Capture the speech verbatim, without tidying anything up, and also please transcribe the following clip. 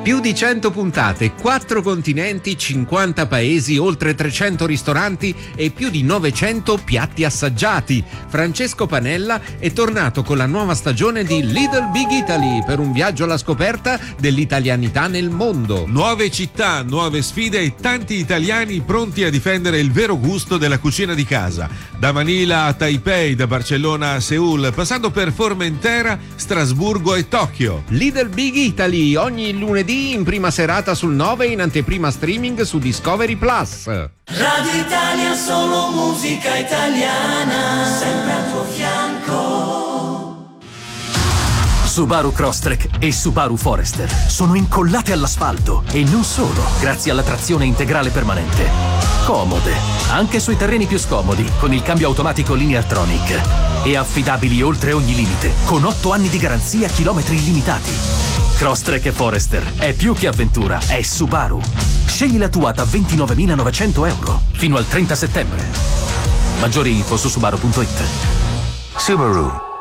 Più di cento puntate, quattro continenti, cinquanta paesi, oltre trecento ristoranti e più di novecento piatti assaggiati. Francesco Panella è tornato con la nuova stagione di Little Big Italy per un viaggio alla scoperta dell'italianità nel mondo. Nuove città, nuove sfide e tanti italiani pronti a difendere il vero gusto della cucina di casa. Da Manila a Taipei, da Barcellona a Seul, passando per Formentera, Strasburgo e Tokyo. Little Big Italy, ogni lunedì in prima serata sul nove, in anteprima streaming su Discovery Plus. Radio Italia, solo musica italiana, sempre al tuo fianco. Subaru Crosstrek e Subaru Forester sono incollate all'asfalto e non solo, grazie alla trazione integrale permanente. Comode, anche sui terreni più scomodi, con il cambio automatico Lineartronic. E affidabili oltre ogni limite, con otto anni di garanzia, chilometri illimitati. Crosstrek e Forester è più che avventura, è Subaru. Scegli la tua da ventinovemilanovecento euro fino al trenta settembre. Maggiori info su subaru punto it. Subaru.